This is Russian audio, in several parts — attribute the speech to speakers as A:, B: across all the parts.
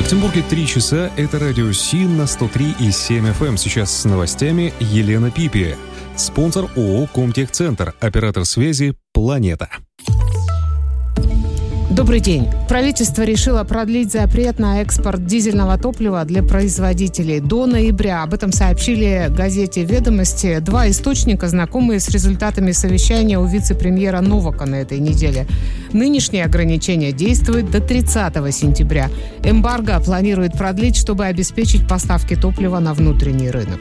A: Екатеринбурге 3 часа. Это радио СИН на 103,7 FM. Сейчас с новостями Елена Пипи. Спонсор ООО «Комтехцентр». Оператор связи «Планета».
B: Добрый день. Правительство решило продлить запрет на экспорт дизельного топлива для производителей до ноября. Об этом сообщили газете «Ведомости» два источника, знакомые с результатами совещания у вице-премьера Новака на этой неделе. Нынешние ограничения действуют до 30 сентября. Эмбарго планирует продлить, чтобы обеспечить поставки топлива на внутренний рынок.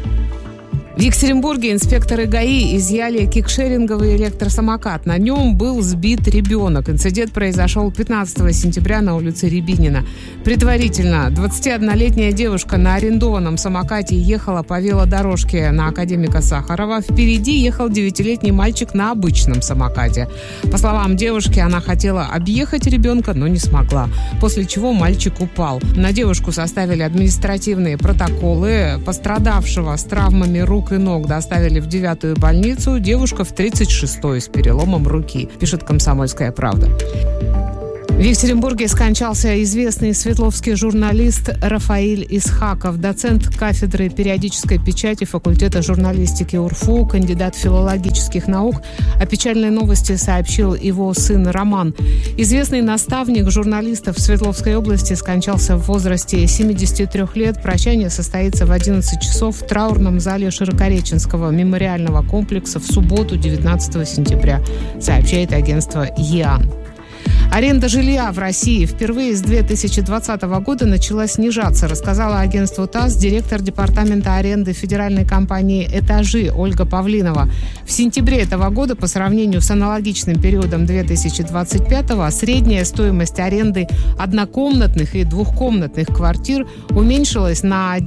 B: В Екатеринбурге инспекторы ГАИ изъяли кикшеринговый электросамокат. На нем был сбит ребенок. Инцидент произошел 15 сентября на улице Рябинина. Предварительно 21-летняя девушка на арендованном самокате ехала по велодорожке на Академика Сахарова. Впереди ехал 9-летний мальчик на обычном самокате. По словам девушки, она хотела объехать ребенка, но не смогла. После чего мальчик упал. На девушку составили административные протоколы. Пострадавшего с травмами рук и ног доставили в 9-ю больницу. Девушка в 36-й с переломом руки, пишет «Комсомольская правда». В Екатеринбурге скончался известный свердловский журналист Рафаиль Исхаков, доцент кафедры периодической печати факультета журналистики УрФУ, кандидат филологических наук. О печальной новости сообщил его сын Роман. Известный наставник журналистов в Свердловской области скончался в возрасте 73 лет. Прощание состоится в 11 часов в траурном зале Широкореченского мемориального комплекса в субботу, 19 сентября, сообщает агентство ЕАН. Аренда жилья в России впервые с 2020 года начала снижаться, рассказала агентству ТАСС директор департамента аренды федеральной компании «Этажи» Ольга Павлинова. В сентябре этого года по сравнению с аналогичным периодом 2025-го средняя стоимость аренды однокомнатных и двухкомнатных квартир уменьшилась на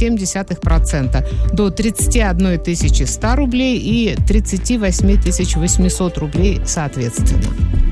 B: 1,7% до 31 100 рублей и 38 800 рублей соответственно.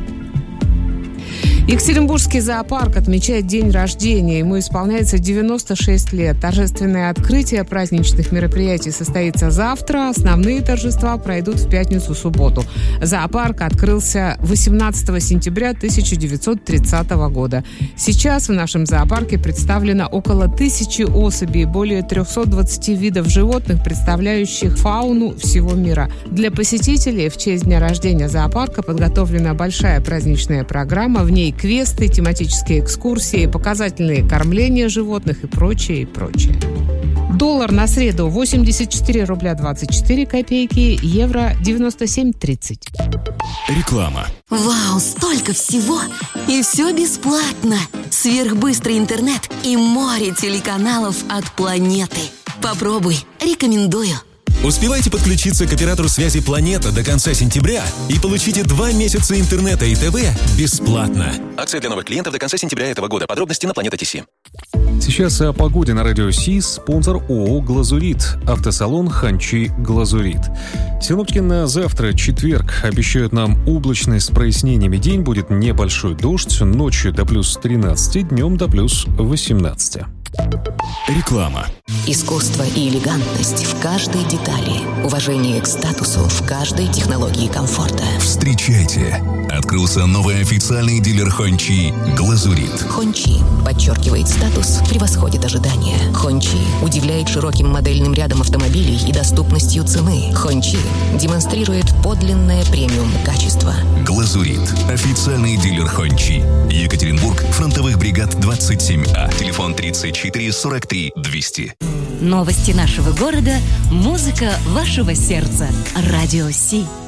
B: Екатеринбургский зоопарк отмечает день рождения. Ему исполняется 96 лет. Торжественное открытие праздничных мероприятий состоится завтра. Основные торжества пройдут в пятницу-субботу. Зоопарк открылся 18 сентября 1930 года. Сейчас в нашем зоопарке представлено около 1000 особей, более 320 видов животных, представляющих фауну всего мира. Для посетителей в честь дня рождения зоопарка подготовлена большая праздничная программа. В ней квесты, тематические экскурсии, показательные кормления животных и прочее, и прочее. Доллар на среду 84 рубля 24 копейки, евро 97,30.
C: Реклама.
D: Вау, столько всего! И все бесплатно! Сверхбыстрый интернет и море телеканалов от планеты. Попробуй, рекомендую.
C: Успевайте подключиться к оператору связи «Планета» до конца сентября и получите 2 месяца интернета и ТВ бесплатно. Акция для новых клиентов до конца сентября этого года. Подробности на Планета.ТС.
A: Сейчас о погоде на радио СИ. Спонсор ООО «Глазурит». Автосалон «Ханчи Глазурит». Синоптики на завтра, четверг, обещают нам облачный с прояснениями день. Будет небольшой дождь. Ночью до плюс 13, днем до плюс 18.
C: Реклама.
D: Искусство и элегантность в каждой детали. Уважение к статусу в каждой технологии комфорта.
E: Встречайте! Открылся новый официальный дилер Хончи «Глазурит».
D: Хончи подчеркивает статус, превосходит ожидания. Хончи удивляет широким модельным рядом автомобилей и доступностью цены. Хончи демонстрирует подлинное премиум качество.
E: «Глазурит» – официальный дилер Хончи. Екатеринбург, фронтовых бригад 27А. Телефон 34 43 200.
F: Новости нашего города, музыка вашего сердца. Радио Си.